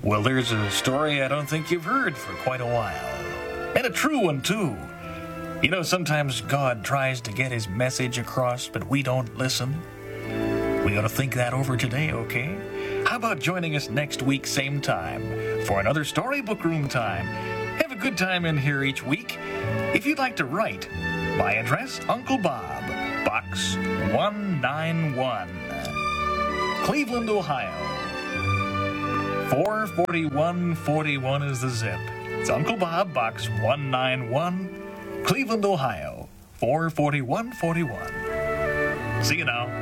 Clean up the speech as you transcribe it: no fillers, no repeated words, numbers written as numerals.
Well, there's a story I don't think you've heard for quite a while. And a true one, too. You know, sometimes God tries to get his message across, but we don't listen. We ought to think that over today, okay? How about joining us next week, same time, for another Storybook Room time? Have a good time in here each week. If you'd like to write, my address, Uncle Bob, Box 191, Cleveland, Ohio. 44141 is the zip. It's Uncle Bob, Box 191, Cleveland, Ohio. 44141. See you now.